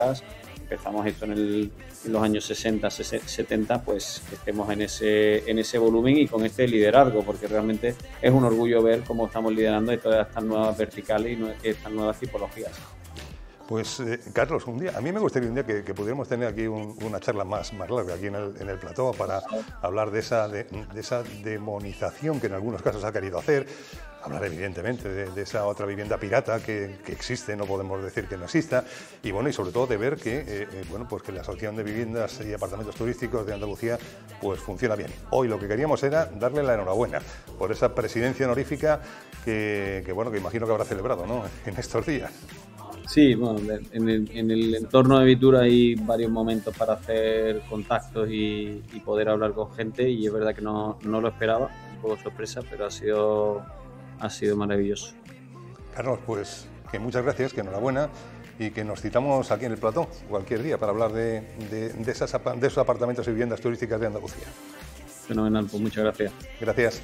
empezamos esto en los años 60, 70, pues que estemos en ese volumen y con este liderazgo, porque realmente es un orgullo ver cómo estamos liderando todas estas nuevas verticales y estas nuevas tipologías. Pues Carlos, un día, a mí me gustaría un día que pudiéramos tener aquí una charla más larga aquí en el plató para hablar de esa demonización que en algunos casos ha querido hacer, hablar evidentemente de esa otra vivienda pirata que existe, no podemos decir que no exista, y bueno, y sobre todo de ver que pues que la Asociación de Viviendas y Apartamentos Turísticos de Andalucía pues funciona bien. Hoy lo que queríamos era darle la enhorabuena por esa presidencia honorífica que imagino que habrá celebrado, ¿no?, en estos días. Sí, bueno, en el entorno de Vitur hay varios momentos para hacer contactos y poder hablar con gente, y es verdad que no lo esperaba, un poco sorpresa, pero ha sido maravilloso. Carlos, pues que muchas gracias, que enhorabuena, y que nos citamos aquí en el plató cualquier día para hablar de esos apartamentos y viviendas turísticas de Andalucía. Fenomenal, pues muchas gracias. Gracias.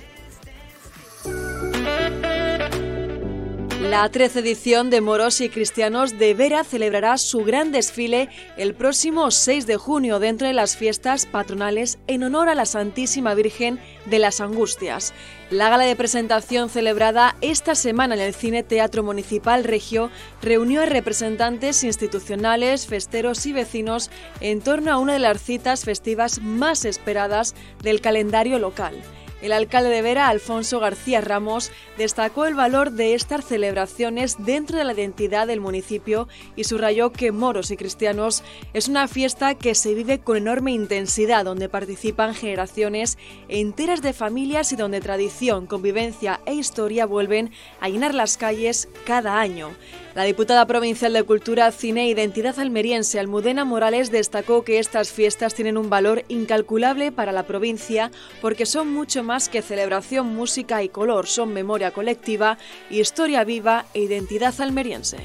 La 13ª edición de Moros y Cristianos de Vera celebrará su gran desfile el próximo 6 de junio dentro de las fiestas patronales en honor a la Santísima Virgen de las Angustias. La gala de presentación celebrada esta semana en el Cine Teatro Municipal Regio reunió a representantes institucionales, festeros y vecinos en torno a una de las citas festivas más esperadas del calendario local. El alcalde de Vera, Alfonso García Ramos, destacó el valor de estas celebraciones dentro de la identidad del municipio y subrayó que Moros y Cristianos es una fiesta que se vive con enorme intensidad, donde participan generaciones enteras de familias y donde tradición, convivencia e historia vuelven a llenar las calles cada año. La diputada provincial de Cultura, Cine e Identidad almeriense, Almudena Morales, destacó que estas fiestas tienen un valor incalculable para la provincia porque son mucho más que celebración, música y color, son memoria colectiva, historia viva e identidad almeriense.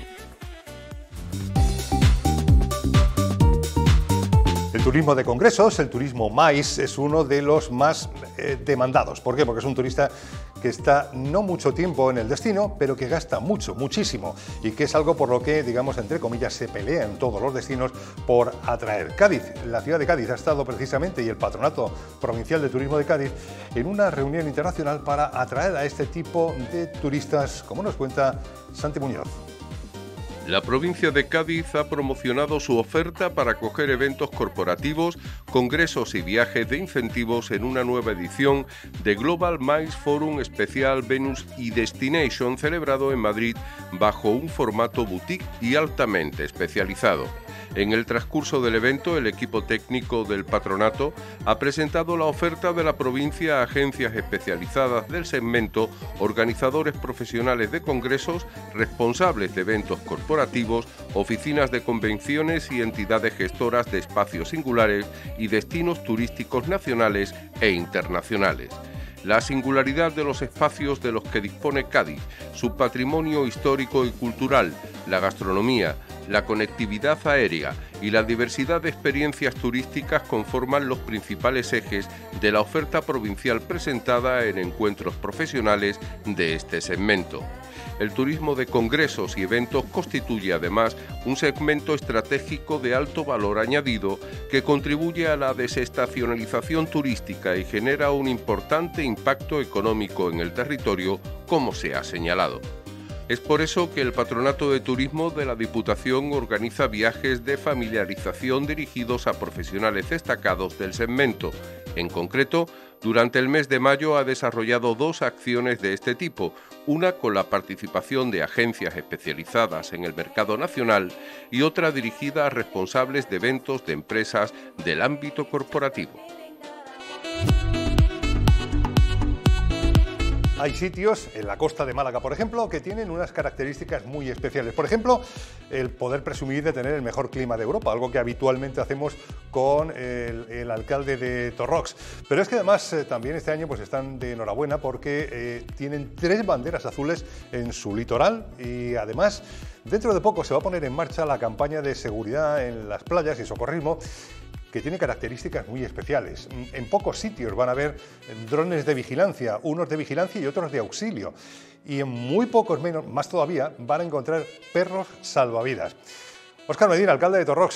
El turismo de congresos, el turismo MAIS, es uno de los más demandados. ¿Por qué? Porque es un turista que está no mucho tiempo en el destino, pero que gasta muchísimo, y que es algo por lo que, digamos, entre comillas, se pelea en todos los destinos por atraer. Cádiz, la ciudad de Cádiz ha estado precisamente, y el Patronato Provincial de Turismo de Cádiz, en una reunión internacional para atraer a este tipo de turistas, como nos cuenta Santi Muñoz. La provincia de Cádiz ha promocionado su oferta para acoger eventos corporativos, congresos y viajes de incentivos en una nueva edición de Global MAIS Forum Especial Venus y Destination, celebrado en Madrid bajo un formato boutique y altamente especializado. En el transcurso del evento, el equipo técnico del patronato ha presentado la oferta de la provincia a agencias especializadas del segmento, organizadores profesionales de congresos, responsables de eventos corporativos, oficinas de convenciones y entidades gestoras de espacios singulares y destinos turísticos nacionales e internacionales. La singularidad de los espacios de los que dispone Cádiz, su patrimonio histórico y cultural, la gastronomía, la conectividad aérea y la diversidad de experiencias turísticas conforman los principales ejes de la oferta provincial presentada en encuentros profesionales de este segmento. El turismo de congresos y eventos constituye además un segmento estratégico de alto valor añadido que contribuye a la desestacionalización turística y genera un importante impacto económico en el territorio, como se ha señalado. Es por eso que el Patronato de Turismo de la Diputación organiza viajes de familiarización dirigidos a profesionales destacados del segmento. En concreto, durante el mes de mayo ha desarrollado 2 acciones de este tipo, una con la participación de agencias especializadas en el mercado nacional y otra dirigida a responsables de eventos de empresas del ámbito corporativo. Hay sitios en la costa de Málaga, por ejemplo, que tienen unas características muy especiales. Por ejemplo, el poder presumir de tener el mejor clima de Europa, algo que habitualmente hacemos con el alcalde de Torrox. Pero es que además también este año pues están de enhorabuena porque tienen 3 banderas azules en su litoral y además dentro de poco se va a poner en marcha la campaña de seguridad en las playas y socorrismo, que tiene características muy especiales. En pocos sitios van a haber drones de vigilancia, unos de vigilancia y otros de auxilio. Y en muy pocos menos, más todavía, van a encontrar perros salvavidas. Óscar Medina, alcalde de Torrox.